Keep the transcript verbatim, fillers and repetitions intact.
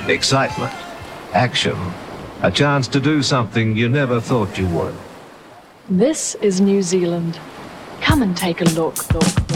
Excitement, action, a chance to do something you never thought you would. This is New Zealand. Come and take a look, look, look.